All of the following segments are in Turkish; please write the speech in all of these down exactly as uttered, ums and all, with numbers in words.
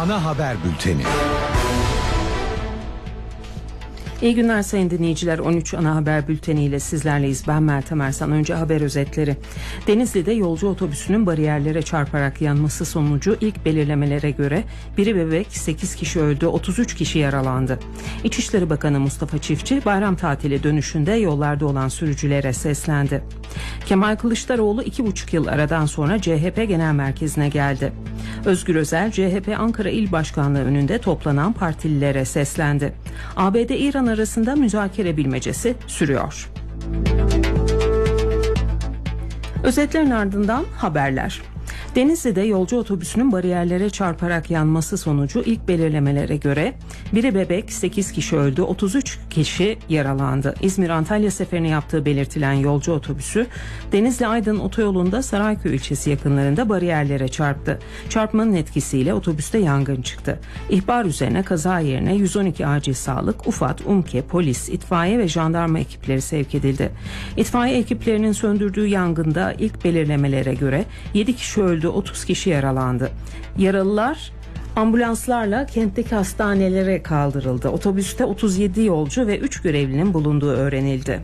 Ana haber bülteni. İyi günler sayın dinleyiciler. on üç ana haber bülteniyle sizlerleyiz. Ben Meltem Ersan. Önce haber özetleri. Denizli'de yolcu otobüsünün bariyerlere çarparak yanması sonucu ilk belirlemelere göre biri bebek, sekiz kişi öldü, otuz üç kişi yaralandı. İçişleri Bakanı Mustafa Çiftçi bayram tatili dönüşünde yollarda olan sürücülere seslendi. Kemal Kılıçdaroğlu iki buçuk yıl aradan sonra C H P Genel Merkezi'ne geldi. Özgür Özel, C H P Ankara İl Başkanlığı önünde toplanan partililere seslendi. A B D-İran arasında müzakere bilmecesi sürüyor. Özetlerin ardından haberler. Denizli'de yolcu otobüsünün bariyerlere çarparak yanması sonucu ilk belirlemelere göre biri bebek, sekiz kişi öldü, otuz üç kişi yaralandı. İzmir-Antalya seferini yaptığı belirtilen yolcu otobüsü Denizli-Aydın otoyolunda Sarayköy ilçesi yakınlarında bariyerlere çarptı. Çarpmanın etkisiyle otobüste yangın çıktı. İhbar üzerine kaza yerine yüz on iki acil sağlık, UFAD, UMKE, polis, itfaiye ve jandarma ekipleri sevk edildi. İtfaiye ekiplerinin söndürdüğü yangında ilk belirlemelere göre yedi kişi öldü, otuz kişi yaralandı. Yaralılar ambulanslarla kentteki hastanelere kaldırıldı. Otobüste otuz yedi yolcu ve üç görevlinin bulunduğu öğrenildi.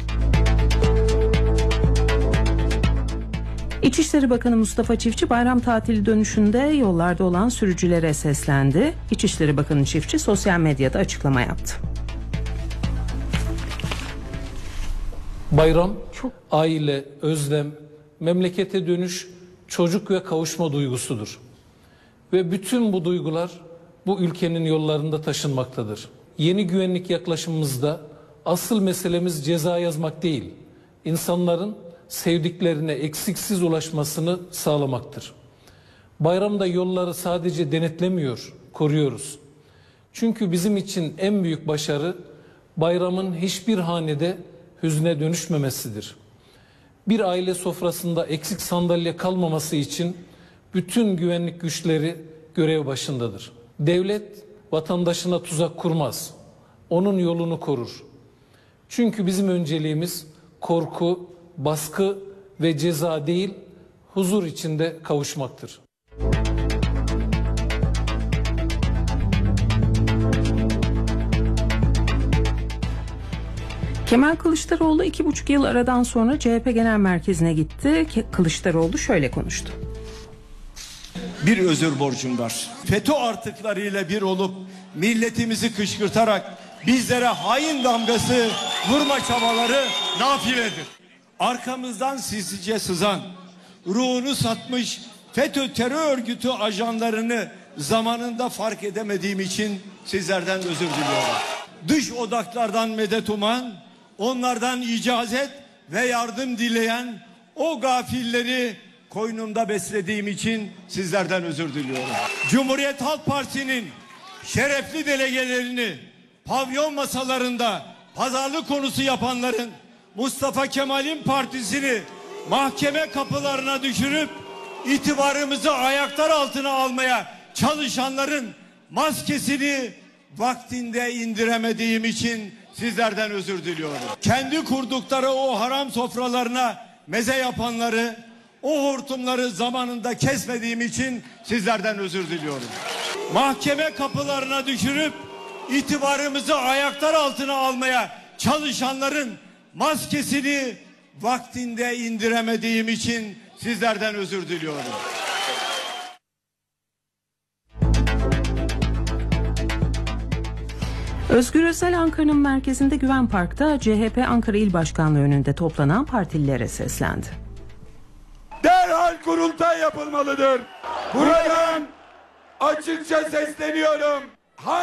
İçişleri Bakanı Mustafa Çiftçi bayram tatili dönüşünde yollarda olan sürücülere seslendi. İçişleri Bakanı Çiftçi sosyal medyada açıklama yaptı. Bayram, aile, özlem, memlekete dönüş, çocuk ve kavuşma duygusudur. Ve bütün bu duygular bu ülkenin yollarında taşınmaktadır. Yeni güvenlik yaklaşımımızda asıl meselemiz ceza yazmak değil, insanların sevdiklerine eksiksiz ulaşmasını sağlamaktır. Bayramda yolları sadece denetlemiyor, koruyoruz. Çünkü bizim için en büyük başarı bayramın hiçbir hanede hüzne dönüşmemesidir. Bir aile sofrasında eksik sandalye kalmaması için bütün güvenlik güçleri görev başındadır. Devlet vatandaşına tuzak kurmaz. Onun yolunu korur. Çünkü bizim önceliğimiz korku, baskı ve ceza değil, huzur içinde kavuşmaktır. Kemal Kılıçdaroğlu iki buçuk yıl aradan sonra C H P Genel Merkezi'ne gitti. Kılıçdaroğlu şöyle konuştu. Bir özür borcum var. FETÖ artıklarıyla bir olup milletimizi kışkırtarak bizlere hain damgası vurma çabaları nafiledir. Arkamızdan sinsice sızan, ruhunu satmış FETÖ terör örgütü ajanlarını zamanında fark edemediğim için sizlerden özür diliyorum. Dış odaklardan medet uman, onlardan icazet ve yardım dileyen o gafilleri koynumda beslediğim için sizlerden özür diliyorum. Cumhuriyet Halk Partisi'nin şerefli delegelerini pavyon masalarında pazarlık konusu yapanların, Mustafa Kemal'in partisini mahkeme kapılarına düşürüp itibarımızı ayaklar altına almaya çalışanların maskesini vaktinde indiremediğim için sizlerden özür diliyorum. Kendi kurdukları o haram sofralarına meze yapanları, o hortumları zamanında kesmediğim için sizlerden özür diliyorum. Mahkeme kapılarına düşürüp itibarımızı ayaklar altına almaya çalışanların maskesini vaktinde indiremediğim için sizlerden özür diliyorum. Özgür Özel Ankara'nın merkezinde Güven Park'ta C H P Ankara İl Başkanlığı önünde toplanan partililere seslendi. Derhal kurultay yapılmalıdır. Buradan açıkça sesleniyorum.